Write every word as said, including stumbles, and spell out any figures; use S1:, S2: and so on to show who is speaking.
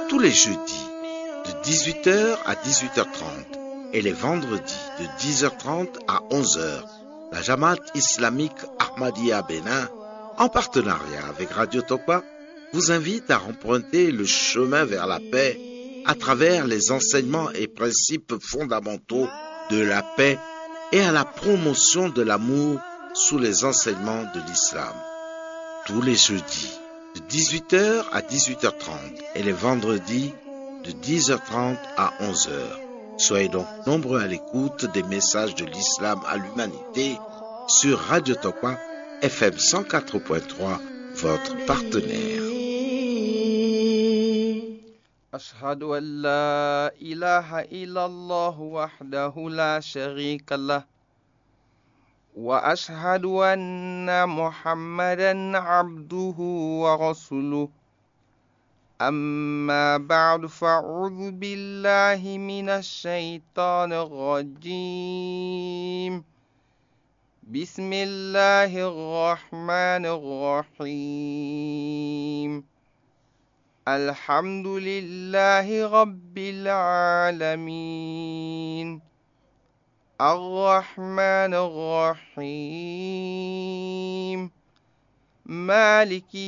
S1: tous les jeudis de dix-huit heures à dix-huit heures trente et les vendredis de dix heures trente à onze heures. La Jamaat islamique Ahmadiyya Bénin, en partenariat avec Radio Tokwa, vous invite à emprunter le chemin vers la paix à travers les enseignements et principes fondamentaux de la paix et à la promotion de l'amour sous les enseignements de l'islam. Tous les jeudis de dix-huit heures à dix-huit heures trente et les vendredis de dix heures trente à onze heures. Soyez donc nombreux à l'écoute des messages de l'islam à l'humanité sur Radio Tokwa F M cent quatre point trois, votre partenaire.
S2: أشهد أن لا إله إلا الله وحده لا شريك له وأشهد أن محمدا عبده ورسوله أما بعد فأعوذ بالله من الشيطان الرجيم بسم الله الرحمن الرحيم الحمد لله رب العالمين الرحمن الرحيم مالك